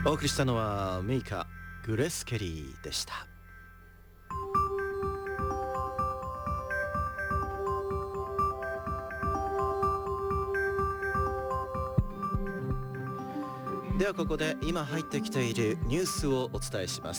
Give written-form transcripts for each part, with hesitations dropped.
お送りしたのはメイカグレス・ケリーでした。ではここで今入ってきているニュースをお伝えします。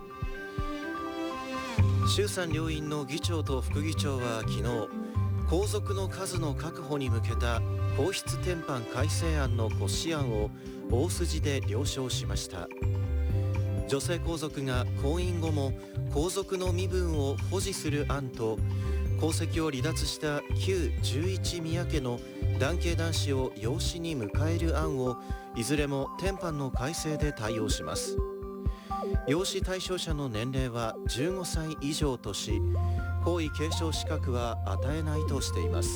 衆参両院の議長と副議長は昨日、皇族の数の確保に向けた皇室典範改正案の骨子案を大筋で了承しました。女性皇族が婚姻後も皇族の身分を保持する案と、皇籍を離脱した旧11宮家の男系男子を養子に迎える案をいずれも典範の改正で対応します。養子対象者の年齢は15歳以上とし、皇位継承資格は与えないとしています。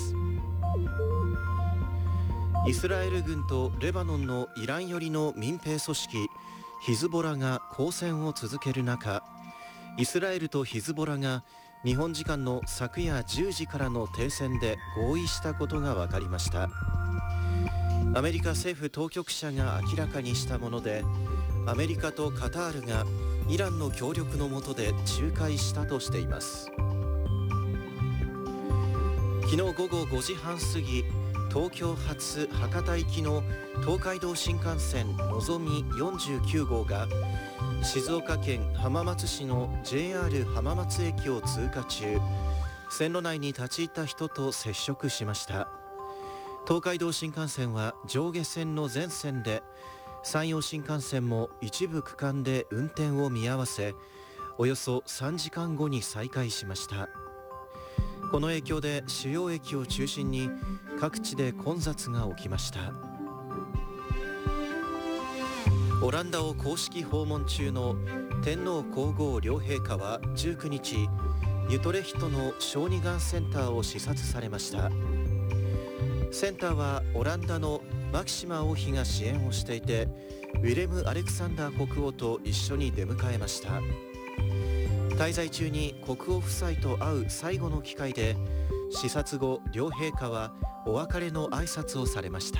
イスラエル軍とレバノンのイラン寄りの民兵組織ヒズボラが交戦を続ける中、イスラエルとヒズボラが日本時間の昨夜10時からの停戦で合意したことが分かりました。アメリカ政府当局者が明らかにしたもので、アメリカとカタールがイランの協力の下で仲介したとしています。昨日午後5時半過ぎ、東京発博多行きの東海道新幹線のぞみ49号が静岡県浜松市の JR 浜松駅を通過中、線路内に立ち入った人と接触しました。東海道新幹線は上下線の全線で、山陽新幹線も一部区間で運転を見合わせ、およそ3時間後に再開しました。この影響で主要駅を中心に各地で混雑が起きました。オランダを公式訪問中の天皇皇后両陛下は19日、ユトレヒトの小児がんセンターを視察されました。センターはオランダのマキシマ王妃が支援をしていて、ウィレム・アレクサンダー国王と一緒に出迎えました。滞在中に国王夫妻と会う最後の機会で、視察後両陛下はお別れの挨拶をされました。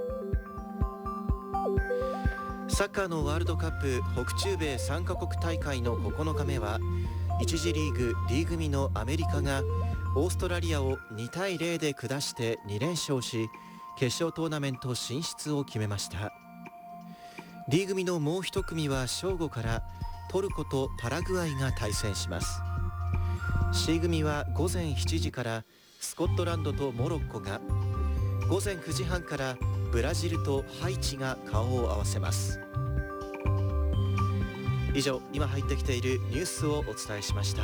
サッカーのワールドカップ北中米3カ国大会の9日目は、1次リーグ D 組のアメリカがオーストラリアを2対0で下して2連勝し、決勝トーナメント進出を決めました。 D 組のもう一組は正午からトルコとパラグアイが対戦します。 C 組は午前7時からスコットランドとモロッコが、午前9時半からブラジルとハイチが顔を合わせます。以上、今入ってきているニュースをお伝えしました。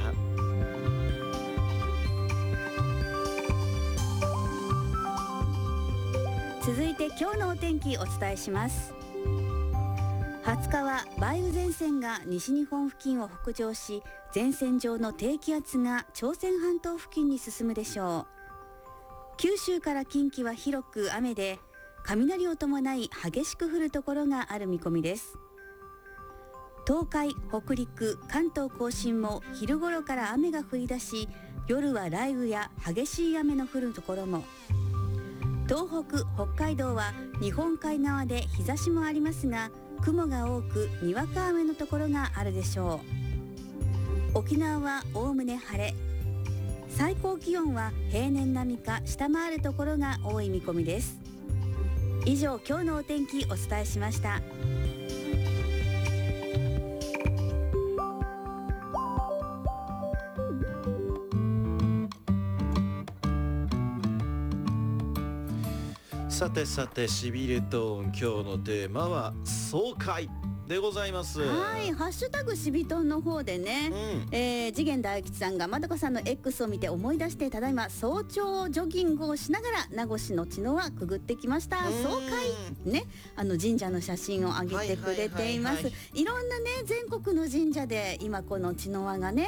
続いて今日のお天気お伝えします。20日は梅雨前線が西日本付近を北上し、前線上の低気圧が朝鮮半島付近に進むでしょう。九州から近畿は広く雨で、雷を伴い激しく降るところがある見込みです。東海、北陸、関東甲信も昼頃から雨が降り出し、夜は雷雨や激しい雨の降るところも。東北、北海道は日本海側で日差しもありますが、雲が多くにわか雨のところがあるでしょう。沖縄はおおむね晴れ、最高気温は平年並みか下回るところが多い見込みです。以上、今日のお天気お伝えしました。 さてさて、しびれトーン、今日のテーマは爽快でございます。 はい、ハッシュタグしびとんの方でね、次元大吉さんがまどかさんの X を見て思い出して、ただいま早朝ジョギングをしながら名護市の茅の輪くぐってきました。爽快ね、神社の写真を上げてくれています。いろんなね、全国の神社で今この茅の輪がね、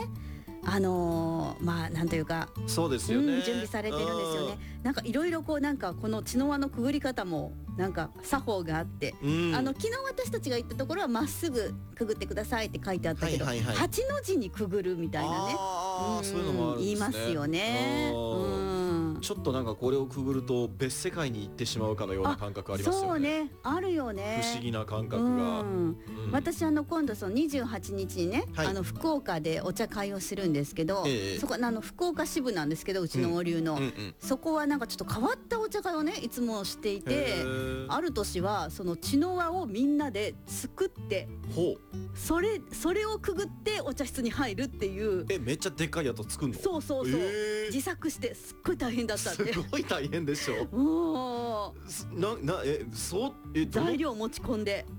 なんというか、 そうですよね、 準備されてるんですよね。なんかいろいろこう、なんかこの茅の輪のくぐり方もなんか作法があって、昨日私たちが行ったところはまっすぐくぐってくださいって書いてあったけど、8の字にくぐるみたいなね、 そういうのもあるんですね。 言いますよね。 ちょっとなんかこれをくぐると別世界に行ってしまうかのような感覚ありますよね。 そうね、あるよね。 不思議な感覚が、 私今度その28日にね、 はい、 福岡でお茶会をするんですけど、そこ福岡支部なんですけど、うちのお流の、そこはなんかちょっと変わったお茶会をねいつもしていて、ある年はその茅の輪をみんなで作って、それをくぐってお茶室に入るっていう。 めっちゃでっかいやつ作るの？そうそう、自作してすっごい大変だったんで。 すごい大変でしょ。 もう材料持ち込んで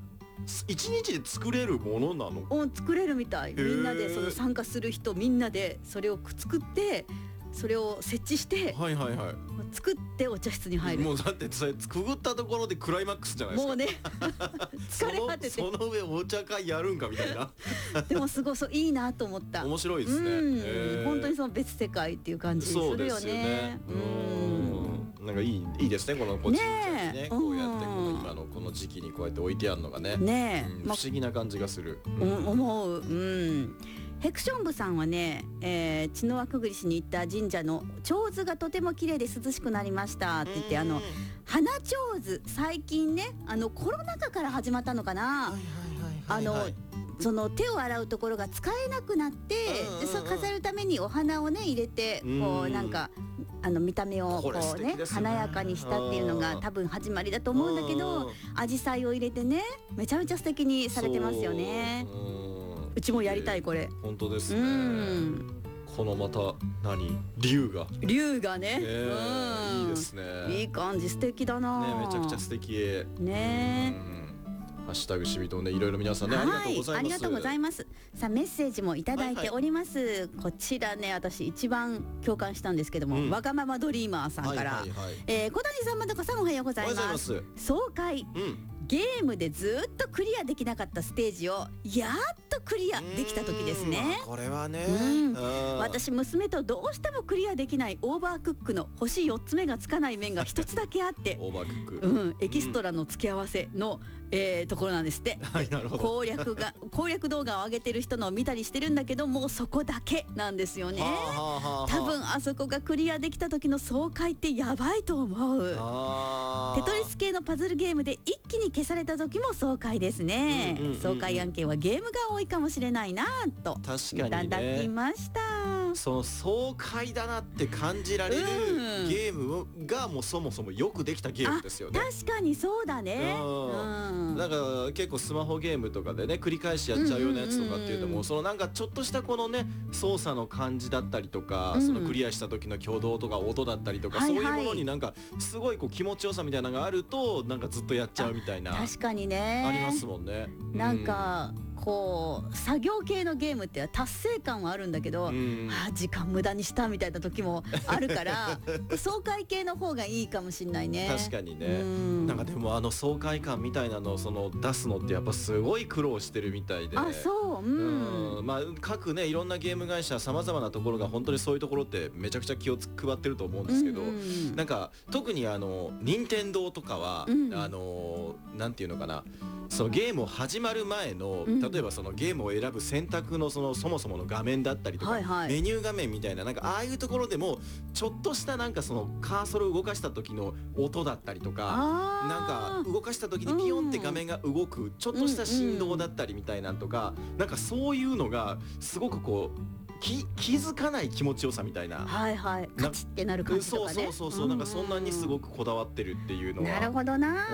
1日で作れるものなの？ 作れるみたい。みんなでその参加する人みんなでそれを作ってそれを設置して、作ってお茶室に入る。 もうだってそれくぐったところでクライマックスじゃないですか。 もうね疲れ果ててその上お茶会やるんかみたいな。 でもすごいいいなと思った。 面白いですね。 本当にその別世界っていう感じするよね。 そうですよね。なんかいいですね、このポチね、こうやって今のこの時期にこうやって置いてあるのがね、不思議な感じがする。 思う。ヘクション部さんはね、茅の輪くぐりしに行った神社の手水がとても綺麗で涼しくなりましたって言って、花手水最近ねコロナ禍から始まったのかな。その手を洗うところが使えなくなって、でそれ飾るためにお花をね入れてこうなんか見た目をこうね華やかにしたっていうのが多分始まりだと思うんだけど、紫陽花を入れてねめちゃめちゃ素敵にされてますよね。うちもやりたいこれ。 本当ですね。このまた竜がね、いいですね。 いい感じ、素敵だな。 めちゃくちゃ素敵ね。 ハッシュタグしびとね、いろいろ皆さんね、ありがとうございます。 ありがとうございます。さあメッセージもいただいております。こちらね、私一番共感したんですけども、わがままドリーマーさんから、小谷さん、まどかさん、おはようございます。爽快。ゲームでずっとクリアできなかったステージをやっとクリアできた時ですね。 これはね、 私娘とどうしてもクリアできないオーバークックの星4つ目がつかない面が一つだけあってオーバークック、 エキストラの付け合わせの、ところなんですって。攻略動画を上げてる人のを見たりしてるんだけど、もうそこだけなんですよね。多分あそこがクリアできた時の爽快ってやばいと思う。テトリス系のパズルゲームで一気に消された時も爽快ですね。爽快案件はゲームが多いかもしれないなといただきました。 その爽快だなって感じられるゲームがもうそもそもよくできたゲームですよね。 確かにそうだね。 なんか結構スマホゲームとかでね繰り返しやっちゃうようなやつとかっていうのも、そのなんかちょっとしたこのね操作の感じだったりとか、そのクリアした時の挙動とか音だったりとか、そういうものになんかすごいこう気持ちよさみたいなのがあると、なんかずっとやっちゃうみたいな。 確かにね、 ありますもんね。 なんかこう作業系のゲームって達成感はあるんだけど、時間無駄にしたみたいな時もあるから爽快系の方がいいかもしれないね。 確かにね。なんかでも爽快感みたいなのをその出すのってやっぱすごい苦労してるみたいで。まあ各ねいろんなゲーム会社さまざまなところが本当にそういうところってめちゃくちゃ気を配ってると思うんですけど、なんか特に任天堂とかはなんていうのかな、そのゲームを始まる前の例えばそのゲームを選ぶ選択のそもそもの画面だったりとか、メニュー画面みたいな、なんかああいうところでもちょっとしたなんかそのカーソルを動かした時の音だったりとか、なんか動かした時にピヨンって画面が動くちょっとした振動だったりみたいなんとか、なんかそういうのがすごくこう気づかない気持ちよさみたいな、 カチッってなる感じとかね。 そうなんかそんなにすごくこだわってるっていうのは。 なるほどな。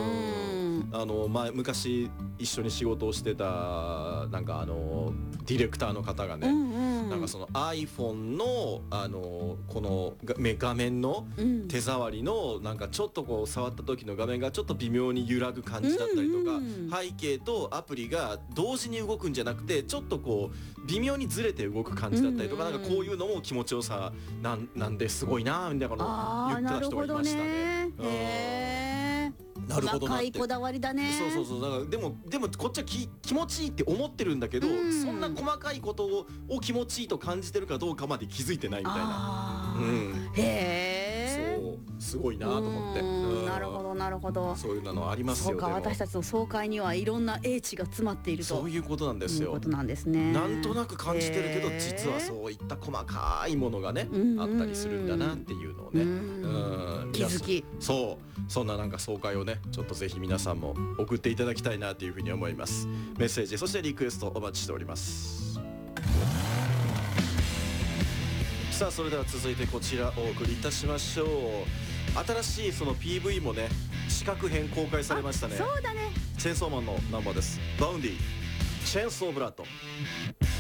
昔一緒に仕事をしてたなんかディレクターの方がね、なんかその iPhone のこの画面の手触りのなんかちょっとこう触った時の画面がちょっと微妙に揺らぐ感じだったりとか、背景とアプリが同時に動くんじゃなくてちょっとこう微妙にずれて動く感じだったりとか、なんかこういうのも気持ちよさなんですごいなみたいなことを言ってた人がいましたね。なるほどなって。 細かいこだわりだね。 そうだからでもこっちは気持ちいいって思ってるんだけど、そんな細かいことを気持ちいいと感じてるかどうかまで気づいてないみたいな。 へえ。 すごいなと思って。 なるほどなるほど。 そういうのありますよ。 そうか、私たちの総会にはいろんな英知が詰まっていると。 そういうことなんですよ。 いうことなんですね。 なんとなく感じてるけど、実はそういった細かいものがね、あったりするんだなっていうのをね、 気づき。 そんななんか総会をね、ちょっとぜひ皆さんも送っていただきたいなというふうに思います。メッセージ、そしてリクエストお待ちしております。さあ、それでは続いてこちらお送りいたしましょう。新しいその PV もね、視覚編公開されましたね。 そうだね。 チェーンソーマンのナンバーです。バウンディ、チェーンソーブラッド。